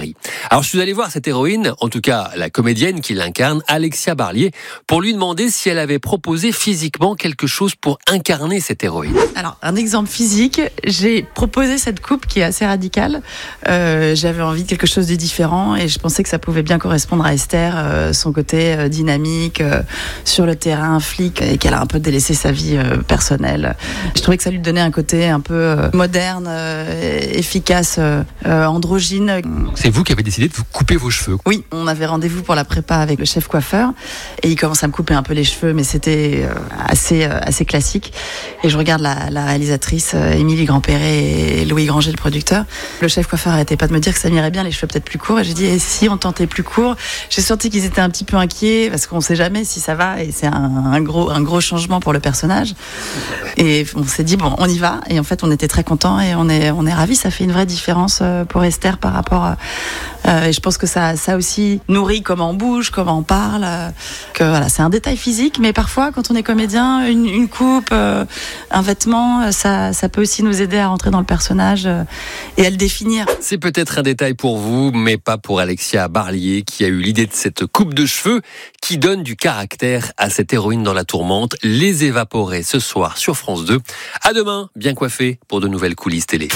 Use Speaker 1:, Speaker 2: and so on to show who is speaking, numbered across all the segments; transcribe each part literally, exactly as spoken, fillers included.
Speaker 1: Paris. Alors je suis allé voir cette héroïne, en tout cas la comédienne qui l'incarne, Alexia Barlier, pour lui demander si elle avait proposé physiquement quelque chose pour incarner cette héroïne.
Speaker 2: Alors, un exemple physique, j'ai proposé cette coupe qui est assez radicale. Euh, j'avais envie de quelque chose de différent et je pensais que ça pouvait bien correspondre à Esther, euh, son côté euh, dynamique, euh, sur le terrain, flic, et qu'elle a un peu délaissé sa vie euh, personnelle. Je trouvais que ça lui donnait un côté un peu euh, moderne, euh, efficace, euh, androgyne.
Speaker 1: C'est vous qui avez décidé de vous couper vos cheveux.
Speaker 2: Oui, on avait rendez-vous pour la prépa avec le chef coiffeur et il commence à me couper un peu les cheveux, mais c'était euh, assez, euh, assez classique. Et je regarde la, la réalisatrice euh, Émilie Grandperret et Louis Granger, le producteur. Le chef coiffeur arrêtait pas de me dire que ça m'irait bien les cheveux peut-être plus courts. Et j'ai dit, et si on tentait plus court? J'ai senti qu'ils étaient un petit peu inquiets parce qu'on sait jamais si ça va et c'est un, un gros, un gros changement pour le personnage. Et on s'est dit, bon, on y va. Et en fait, on était très contents et on est, on est ravis. Ça fait une vraie différence pour Esther par rapport à, euh, et je pense que ça, ça aussi nourrit comment on bouge, comment on parle. Euh, que voilà, c'est un détail physique, mais parfois, quand on est comédien, une, une coupe, euh, un vêtement, ça, ça peut aussi nous aider à rentrer dans le personnage euh, et à le définir.
Speaker 1: C'est peut-être un détail pour vous, mais pas pour Alexia Barlier, qui a eu l'idée de cette coupe de cheveux qui donne du caractère à cette héroïne dans la tourmente. Les Évaporés ce soir sur France deux. À demain, bien coiffé pour de nouvelles coulisses télé.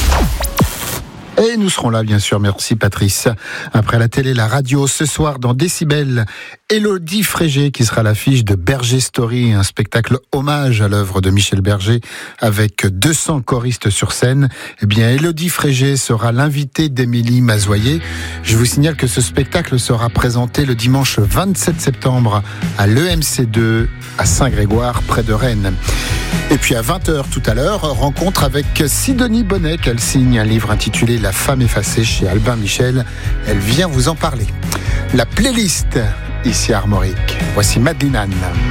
Speaker 3: Et nous serons là, bien sûr. Merci, Patrice. Après la télé, la radio, ce soir, dans Décibel, Élodie Frégé, qui sera à l'affiche de Berger Story, un spectacle hommage à l'œuvre de Michel Berger, avec deux cents choristes sur scène. Eh bien, Élodie Frégé sera l'invitée d'Émilie Mazoyer. Je vous signale que ce spectacle sera présenté le dimanche vingt-sept septembre à l'E M C deux, à Saint-Grégoire, près de Rennes. Et puis à vingt heures tout à l'heure, rencontre avec Sidonie Bonnet, qu'elle signe un livre intitulé La femme effacée chez Albin Michel. Elle vient vous en parler. La playlist ici à Armorique. Voici Madeleine Anne.